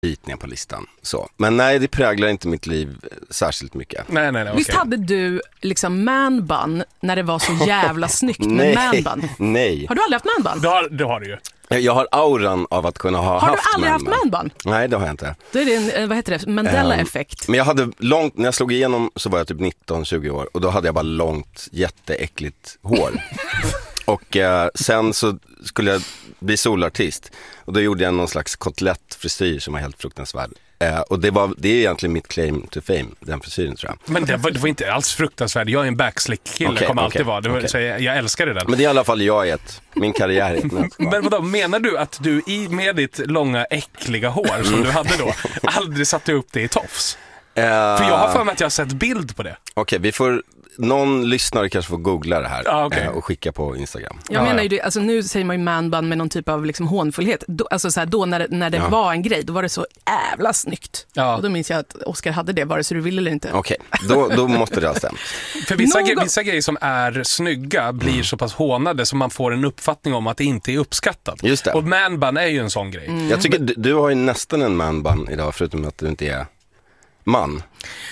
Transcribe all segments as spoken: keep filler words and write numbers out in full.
bit ner på listan. Så. Men nej, det präglar inte mitt liv särskilt mycket. Nej, nej, nej, Visst okej. hade du liksom man-bun när det var så jävla snyggt med man-bun? Nej. Har du aldrig haft man-bun? Det har, det har du ju. Jag har auran av att kunna ha Har haft du aldrig man-bun. haft man-bun? Nej, det har jag inte. Då är det en, vad heter det, Mandela-effekt. Men jag hade långt, när jag slog igenom så var jag typ nitton tjugo år. Och då hade jag bara långt, jätteäckligt hår. Och eh, sen så skulle jag bli solartist. Och då gjorde jag någon slags kotlettfrisyr som var helt fruktansvärd. Eh, och det, var, det är egentligen mitt claim to fame, den frisyren tror jag. Men det var, det var inte alls fruktansvärt. Jag är en backslick-kille, okay, kommer okay, alltid vara. Det var, okay. så jag, jag älskade den. Men det är i alla fall jag i ett, min karriär. Ett Men vadå, menar du att du i med ditt långa äckliga hår som du hade då aldrig satte upp det i tofs? Uh, För jag har för mig att jag har sett bild på det. Okej, okay, vi får... Någon lyssnare kanske får googla det här ah, okay. och skicka på Instagram. Jag ah, menar ja. ju det, alltså nu säger man ju man-bun med någon typ av liksom hånfullhet. Då, alltså så här, då när, när det ja. var en grej, då var det så jävla snyggt. Ja. Och då minns jag att Oscar hade det, vare så du ville eller inte. Okej, okay. då, då måste det ha stämt. För vissa, Någon... gre- vissa grejer som är snygga blir mm. så pass hånade så man får en uppfattning om att det inte är uppskattat. Just det. Och man-bun är ju en sån grej. Mm. Jag tycker du, du har ju nästan en man-bun idag, förutom att du inte är man.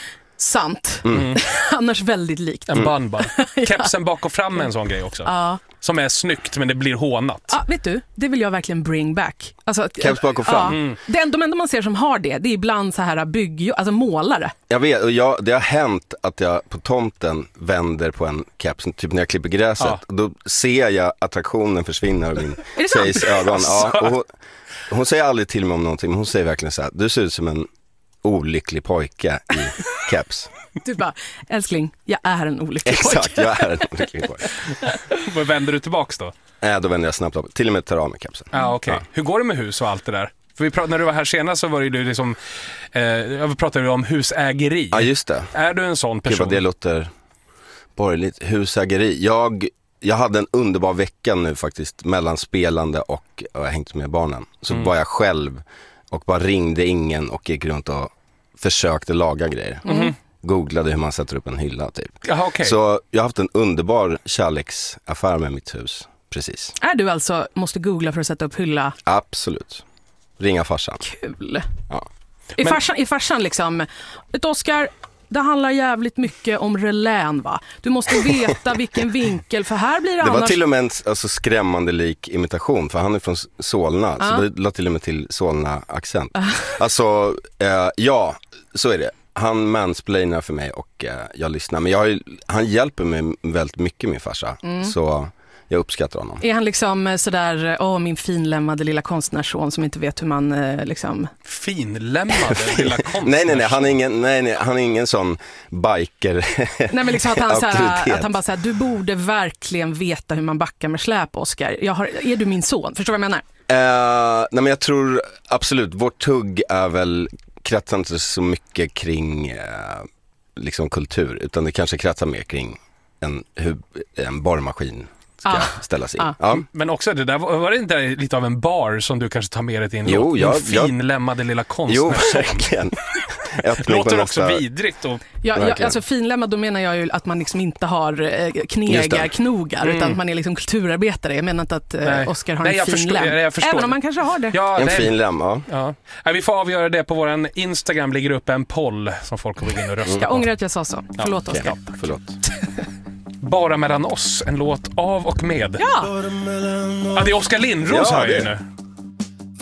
Sant. Mm. Annars väldigt likt. En bun-bun. Kepsen bak och fram är en sån grej också. Ja. Som är snyggt men det blir hånat. Ja, vet du, det vill jag verkligen bring back. Alltså, Keps bak och fram. Ja. Mm. Det, de enda man ser som har det, det är ibland så här bygg, alltså målare. Jag vet, och jag, det har hänt att jag på tomten vänder på en keps, typ när jag klipper gräset. Ja. Och då ser jag attraktionen försvinna ur min Är det sant? tjejs ögon. Ja, och hon, hon säger aldrig till mig om någonting, men hon säger verkligen så här: du ser ut som en olycklig pojke i keps. Du bara, älskling, jag är en olycklig Exakt, pojke. jag är en olycklig pojke. Vad vänder du tillbaks då? Äh, då vänder jag snabbt upp, till och med tar av mig kepsen. Ah, okay. Ja, hur går det med hus och allt det där? För vi prat- när du var här senast så var det ju liksom, eh, jag pratade om husägeri. Ja, just det. Är du en sån person? Gud vad det låter borgerligt. Husägeri. Jag, jag hade en underbar vecka nu faktiskt, mellan spelande och, och jag hängt med barnen. Så mm. var jag själv och bara ringde ingen och gick runt och försökte laga grejer. Mm. Googlade hur man sätter upp en hylla typ. Aha, okay. Så jag har haft en underbar kärleksaffär med mitt hus. Precis. Är du alltså, måste googla för att sätta upp hylla? Absolut. Ringa farsan. Kul. Ja. Är, Men... farsan, är farsan liksom, ett Oscar, det handlar jävligt mycket om relän, va? Du måste veta vilken vinkel, för här blir det, det annars... var till och med en alltså, skrämmande lik imitation, för han är från Solna, ah. så det la till och med till Solna-accent. Ah. Alltså, eh, ja, så är det. Han mansplainar för mig och eh, jag lyssnar. Men jag har ju, han hjälper mig väldigt mycket, min farsa. Mm. Så jag uppskattar honom. Är han liksom sådär, åh, min finlämmade lilla konstnärsson som inte vet hur man eh, liksom... Finlämmade lilla konstnärsson? nej, nej, nej. Han är ingen, nej, nej, han är ingen sån biker. Nej, men liksom att han, såhär, att han bara säger, du borde verkligen veta hur man backar med släp, Oscar. Jag har, är du min son? Förstår du vad jag menar? Uh, nej, men jag tror absolut, vårt tugg är väl kretsar inte så mycket kring eh, liksom kultur, utan det kanske kretsar mer kring en, hur en borrmaskin ska ah. ställas in. Ah. Ja. Men också det där, var det inte lite av en bar som du kanske tar med dig till en jo, låt? Jag, en finlämmade jag, lilla konstnärsson. Jo, verkligen. Låter också vidrigt. Och... Ja, ja, alltså finlämmad, då menar jag ju att man liksom inte har eh, knegar, knogar, mm. utan att man är liksom kulturarbetare. Jag menar inte att eh, Oscar har nej, en fin förstår, läm. Jag, jag förstår. Även om man kanske har det. Ja, en det, fin läm, ja. ja. Nej, vi får avgöra det på våran Instagram, ligger upp en poll som folk kommer gå in och rösta mm. Jag ångrar att jag sa så. Förlåt, ja, Oscar. Ja, förlåt. Bara mellan oss, en låt av och med. Ja! Ja, det är Oskar Lindros, ja, hör jag ju det. nu.